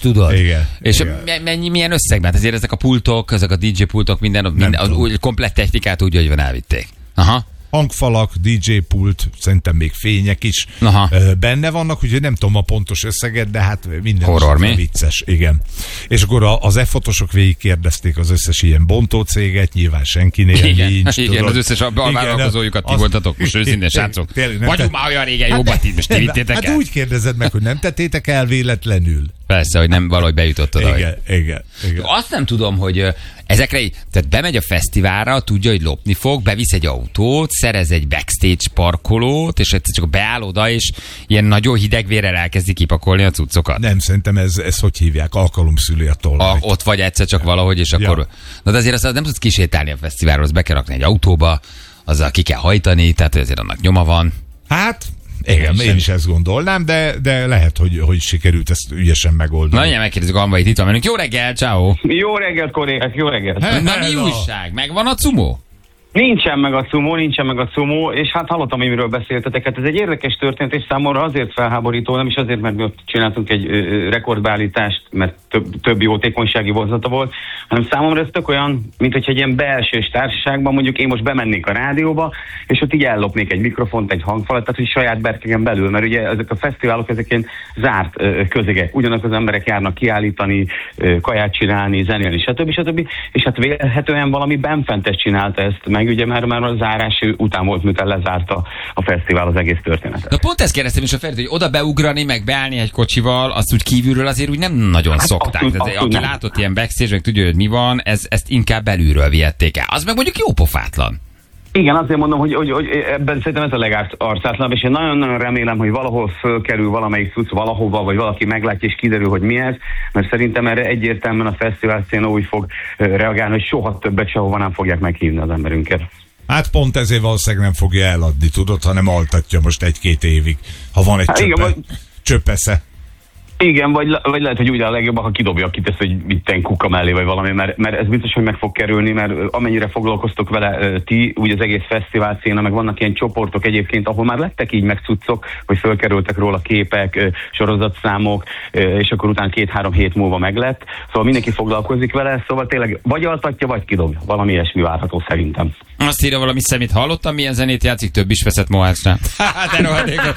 tudod. Igen. És igen. milyen összegben? Hát azért ezek a pultok, ezek a DJ pultok, minden úgy komplett technikát úgy, hogy van elvitték. Aha. Hangfalak, DJ pult, szerintem még fények is benne vannak, úgyhogy nem tudom a pontos összeget, de hát minden horror, mi? Vicces, igen. És akkor az e-fotosok végig kérdezték az összes ilyen bontó céget, nyilván senkinél nincs. Igen, tudod? Az összes alvállalkozójukat ti voltatok, most őszintén srácok. Vagyunk már olyan régen jobbat itt, most ti vittétek el. Hát úgy kérdezed meg, hogy nem tettétek el véletlenül. Persze, hogy nem valahogy bejutottad. Igen. Azt nem tudom, hogy ezekre, tehát bemegy a fesztiválra, tudja, hogy lopni fog, bevisz egy autót, szerez egy backstage parkolót, és egyszer csak beáll oda, és ilyen nagyon hidegvérrel elkezdi kipakolni a cuccokat. Nem, szerintem ez hogy hívják, alkalomszüli a tolvaj. Ott vagy egyszer csak valahogy, és akkor... Ja. Na de azért azt nem tudsz kisétálni a fesztiválról, azt be kell rakni egy autóba, azzal ki kell hajtani, tehát azért annak nyoma van. Hát... Igen, én is ezt gondolnám, de lehet, hogy sikerült ezt ügyesen megoldani. Na, ilyen megkérdezzük Almait, itt van velünk. Jó reggel, ciao. Jó reggelt, kollégák, jó reggelt. Na, mi újság? Megvan a cumó? Nincsen meg a cumó, és hát hallottam, amiről beszéltetek. Hát ez egy érdekes történet, és számomra azért felháborító, nem is azért, mert mi ott csináltunk egy rekordbeállítást, mert több jótékonysági vonzata volt, hanem számomra ez tök olyan, mint hogyha egy ilyen belsős társaságban, mondjuk én most bemennék a rádióba, és ott így ellopnék egy mikrofont, egy hangfalat, tehát hogy saját berkegen belül, mert ugye ezek a fesztiválok, ezek ilyen zárt közegek. Ugyanak az emberek járnak kiállítani, kaját csinálni, zenélni, stb. És hát vélhetően valami benfentes csinálta ezt, meg ugye már a zárás után volt, miután lezárta a fesztivál az egész történetet. Na pont ezt kérdeztem is a Ferit, hogy oda beugrani, meg beállni egy kocsival, azt úgy kívülről azért úgy nem nagyon szokták. Aki látott ilyen backstage, meg tudja, hogy mi van, ezt inkább belülről vihették el. Az meg mondjuk jó pofátlan. Igen, azért mondom, hogy ebben szerintem ez a legarcátlanabb, és én nagyon-nagyon remélem, hogy valahol fölkerül valamelyik cucc valahova, vagy valaki meglátja, és kiderül, hogy mi ez, mert szerintem erre egyértelműen a fesztivál széna úgy fog reagálni, hogy soha többet sehova nem fogják meghívni az emberünket. Hát pont ezért valószínűleg nem fogja eladni, tudod, hanem altatja most 1-2 évig, ha van egy csöppesze. Igen, vagy lehet, hogy úgy a legjobb, ha kidobja, kitesz, hogy itten kuka mellé, vagy valami, mert ez biztos, hogy meg fog kerülni, mert amennyire foglalkoztok vele ti, úgy az egész fesztivál széna, meg vannak ilyen csoportok egyébként, ahol már lettek így meg cuccok, hogy fölkerültek róla képek, sorozatszámok, és akkor utána 2-3 hét múlva meglett. Szóval mindenki foglalkozik vele, szóval tényleg vagy altatja, vagy kidobja. Valami ilyesmi várható szerintem. Azt írja valami szemét, hallottam, milyen zenét játszik, több is veszett Mohácsnál. De rohadékos.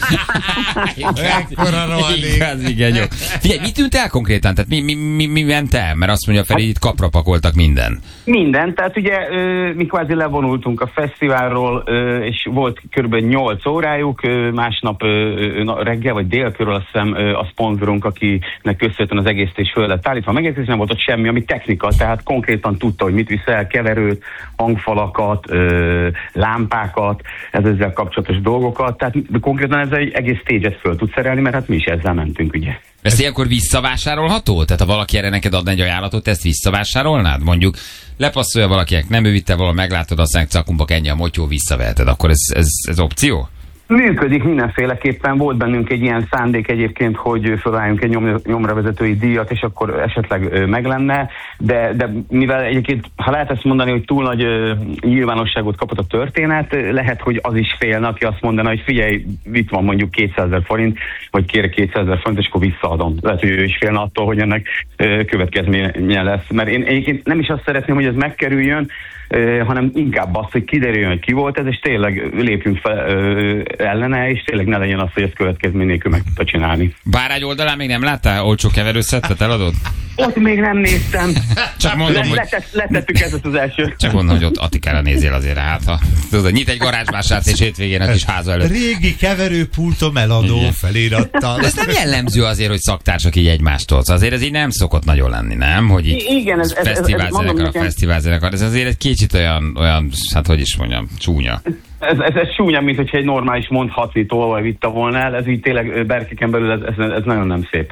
Ekkora rohadék. Igen, jó. Figyelj, mi tűnt el konkrétan? Tehát mi ment el? Mert azt mondja Feri, itt kapra pakoltak minden. Minden, tehát ugye mi kvázi levonultunk a fesztiválról, és volt kb. 8 órájuk, másnap reggel vagy dél körül azt hiszem a szponzorunk, akinek köszönhetően az egész is föl lett állítva. Megérkezés nem volt ott semmi, ami technika, tehát konkrétan tudta, hogy mit viszel, keverőt, hangfalakat, lámpákat, ezzel kapcsolatos dolgokat, tehát konkrétan ez egy egész stage-et föl tud szerelni, mert hát mi is ezzel mentünk, ugye. Ez ilyenkor visszavásárolható? Tehát ha valaki erre neked adna egy ajánlatot, ezt visszavásárolnád? Mondjuk lepasszolja valakinek, nem ő vitte valahol, meglátod, aztán cakumba ennyi a motyó, visszaveheted. Akkor ez opció? Működik mindenféleképpen, volt bennünk egy ilyen szándék egyébként, hogy felálljunk egy nyomravezetői díjat, és akkor esetleg meg lenne, de mivel egyébként, ha lehet ezt mondani, hogy túl nagy nyilvánosságot kapott a történet, lehet, hogy az is félne, aki azt mondaná, hogy figyelj, itt van mondjuk 200 000 forint, vagy kérek 200 000 forint, és akkor visszaadom. Lehet, hogy ő is félne attól, hogy ennek következménye lesz. Mert én egyébként nem is azt szeretném, hogy ez megkerüljön, hanem inkább azt, hogy kiderüljön, hogy ki volt ez, és tényleg lépjünk fel ellene, és tényleg ne legyen az, hogy ezt következmény nélkül meg tudta csinálni. Bárány oldalán még nem láttál olcsó keverőszettet, eladod? Ott még nem néztem. Csak mondom, hogy... Letettük ezt az első. Csak mondom, hogy ott Attikára nézél azért, hát ha tudod, nyit egy garázsvásárt, és hétvégén a kis háza előtt. Régi keverőpultom eladó felirattal. Ez nem jellemző azért, hogy szaktársak így egymástól. Azért ez így nem szokott nagyon lenni, nem? Hogy így igen, fesztiválzenekar. Ez azért egy kicsit olyan, hát hogy is mondjam, csúnya. Ez csúnya, mint hogyha egy normális mondhatni tolvaj vitte volna el. Ez így tényleg berkeken belül, ez nagyon nem szép.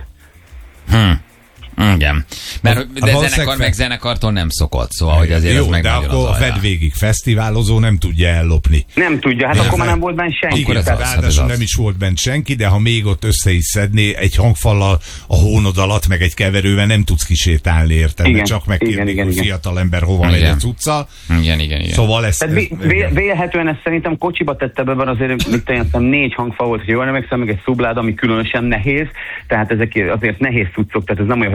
Igen. Mert de zenekar meg zenekartól nem szokott, szóval, hogy azért jó, ez meg de nagyon akkor a vedvégig fesztiválozó nem tudja ellopni. Nem tudja, hát akkor már nem volt benne senki. Igen, ráadásul nem is volt benne senki, de ha még ott össze is szedné egy hangfallal a hónod alatt, meg egy keverővel nem tudsz kisétálni, érted? Igen, csak megkérni, hogy fiatal ember hova igen. megy a cuccal. Igen. Szóval ezt... Vélhetően ezt szerintem kocsiba tette be, mert azért mit tenni, 4 hangfal volt, hogy jól emlékszem, meg egy szublád, ami különösen nehéz, tehát ezek azért nehéz cuccok, tehát ez nem olyan,